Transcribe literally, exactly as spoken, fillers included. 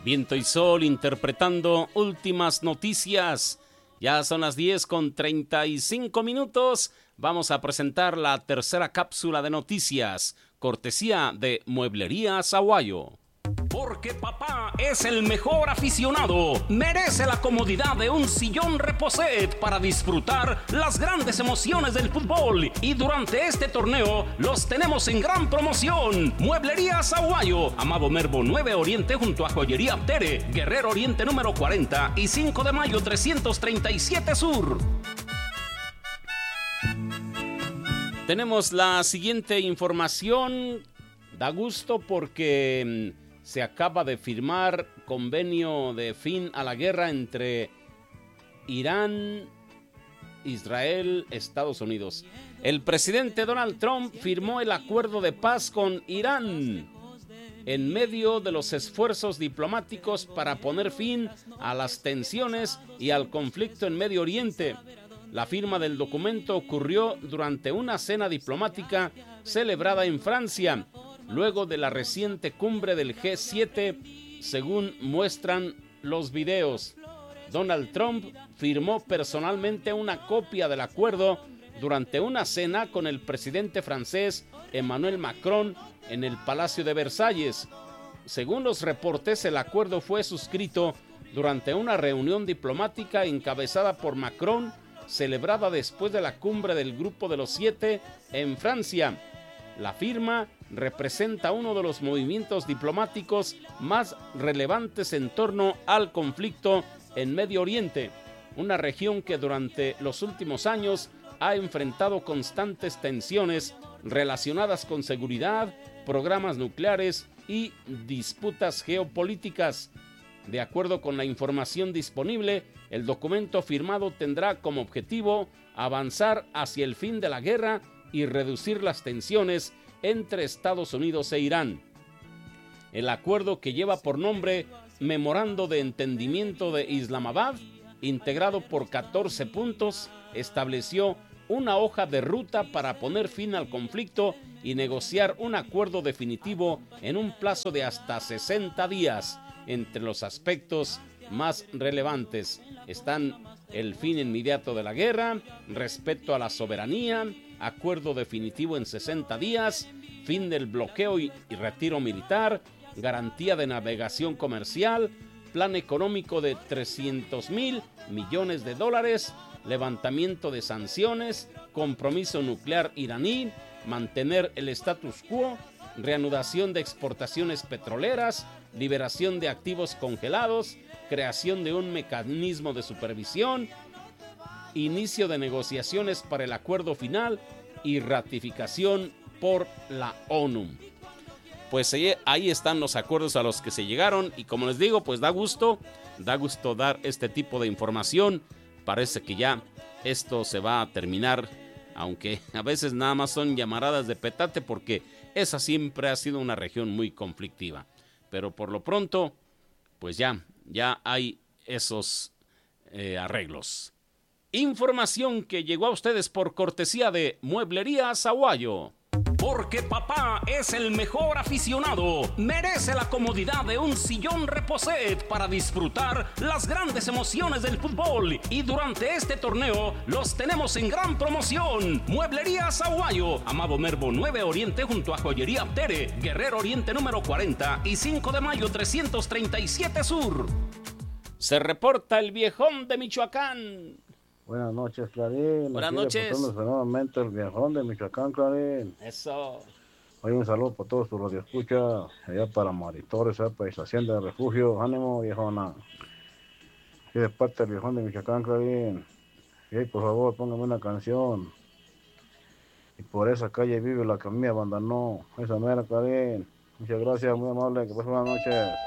Viento y Sol interpretando últimas noticias. Ya son las diez con treinta y cinco minutos. Vamos a presentar la tercera cápsula de noticias, cortesía de Mueblerías Aguayo. Porque papá es el mejor aficionado, merece la comodidad de un sillón Reposet para disfrutar las grandes emociones del fútbol. Y durante este torneo los tenemos en gran promoción. Mueblerías Aguayo, Amado Nervo nueve Oriente junto a Joyería Tere, Guerrero Oriente número cuarenta y cinco de mayo trescientos treinta y siete Sur. Tenemos la siguiente información. Da gusto porque se acaba de firmar convenio de fin a la guerra entre Irán, Israel, Estados Unidos. El presidente Donald Trump firmó el acuerdo de paz con Irán en medio de los esfuerzos diplomáticos para poner fin a las tensiones y al conflicto en Medio Oriente. La firma del documento ocurrió durante una cena diplomática celebrada en Francia, luego de la reciente cumbre del G siete, según muestran los videos. Donald Trump firmó personalmente una copia del acuerdo durante una cena con el presidente francés Emmanuel Macron en el Palacio de Versalles. Según los reportes, el acuerdo fue suscrito durante una reunión diplomática encabezada por Macron, celebrada después de la cumbre del Grupo de los Siete en Francia. La firma representa uno de los movimientos diplomáticos más relevantes en torno al conflicto en Medio Oriente, una región que durante los últimos años ha enfrentado constantes tensiones relacionadas con seguridad, programas nucleares y disputas geopolíticas. De acuerdo con la información disponible, el documento firmado tendrá como objetivo avanzar hacia el fin de la guerra y reducir las tensiones entre Estados Unidos e Irán. El acuerdo, que lleva por nombre Memorando de Entendimiento de Islamabad, integrado por catorce puntos, estableció una hoja de ruta para poner fin al conflicto y negociar un acuerdo definitivo en un plazo de hasta sesenta días. Entre los aspectos más relevantes están el fin inmediato de la guerra, respeto a la soberanía, acuerdo definitivo en sesenta días, fin del bloqueo y, y retiro militar, garantía de navegación comercial, plan económico de trescientos mil millones de dólares, levantamiento de sanciones, compromiso nuclear iraní, mantener el status quo, reanudación de exportaciones petroleras, liberación de activos congelados, creación de un mecanismo de supervisión, inicio de negociaciones para el acuerdo final y ratificación por la ONU. Pues ahí están los acuerdos a los que se llegaron y, como les digo, pues da gusto, da gusto dar este tipo de información. Parece que ya esto se va a terminar, aunque a veces nada más son llamaradas de petate, porque esa siempre ha sido una región muy conflictiva. Pero por lo pronto, pues ya, ya hay esos eh, arreglos. Información que llegó a ustedes por cortesía de Mueblerías Aguayo. Porque papá es el mejor aficionado, merece la comodidad de un sillón Reposet para disfrutar las grandes emociones del fútbol. Y durante este torneo los tenemos en gran promoción. Mueblerías Aguayo, Amado Nervo nueve Oriente junto a Joyería Tere, Guerrero Oriente número cuarenta y cinco de mayo trescientos treinta y siete Sur. Se reporta el viejón de Michoacán. Buenas noches, Clarín. Buenas Aquí noches. Nuevamente el viejón de Michoacán, Clarín. Eso. Hoy un saludo para todos tus radioescuchas, allá para Maritores, allá para Hacienda de Refugio. Ánimo, viejona. Aquí de parte del viejón de Michoacán, Clarín. Y ahí, por favor, póngame una canción. Y por esa calle vive la que a mí me abandonó. Esa mera, Clarín. Muchas gracias, muy amable. Que pasen buenas noches.